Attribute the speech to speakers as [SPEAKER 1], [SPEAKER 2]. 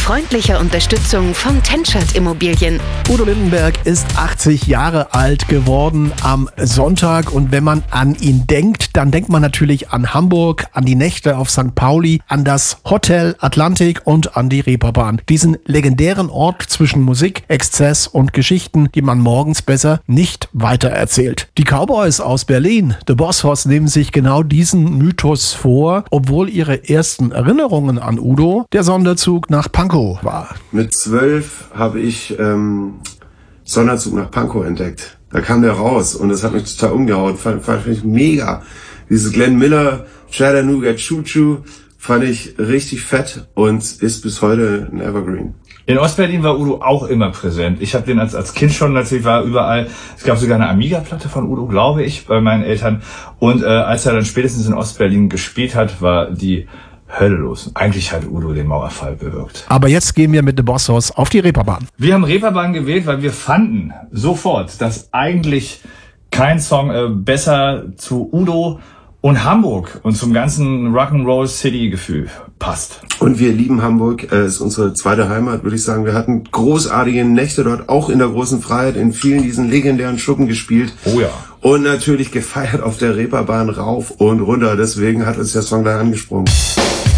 [SPEAKER 1] freundlicher Unterstützung von Tenschert Immobilien.
[SPEAKER 2] Udo Lindenberg ist 80 Jahre alt geworden am Sonntag und wenn man an ihn denkt, dann denkt man natürlich an Hamburg, an die Nächte auf St. Pauli, an das Hotel Atlantik und an die Reeperbahn. Diesen legendären Ort zwischen Musik, Exzess und Geschichten, die man morgens besser nicht weitererzählt. Die Cowboys aus Berlin, The Boss-Hoss, nehmen sich genau diesen Mythos vor, obwohl ihre ersten Erinnerungen an Udo der Sonderzug nach Pankow war.
[SPEAKER 3] Mit 12 habe ich Sonderzug nach Pankow entdeckt. Da kam der raus und das hat mich total umgehauen. Fand ich mega. Dieses Glenn Miller, Chattanooga Choo Choo fand ich richtig fett und ist bis heute ein Evergreen.
[SPEAKER 4] In Ostberlin war Udo auch immer präsent. Ich habe den als Kind schon, natürlich war überall, es gab sogar eine Amiga-Platte von Udo, glaube ich, bei meinen Eltern. Und als er dann spätestens in Ostberlin gespielt hat, war die Hölle los. Eigentlich hat Udo den Mauerfall bewirkt.
[SPEAKER 2] Aber jetzt gehen wir mit The Boss-Hoss auf die Reeperbahn.
[SPEAKER 4] Wir haben Reeperbahn gewählt, weil wir fanden sofort, dass eigentlich kein Song besser zu Udo und Hamburg und zum ganzen Rock'n'Roll City Gefühl passt.
[SPEAKER 3] Und wir lieben Hamburg, ist unsere zweite Heimat, würde ich sagen. Wir hatten großartige Nächte dort, auch in der großen Freiheit, in vielen diesen legendären Schuppen gespielt.
[SPEAKER 4] Oh ja.
[SPEAKER 3] Und natürlich gefeiert auf der Reeperbahn rauf und runter. Deswegen hat uns der Song da angesprungen.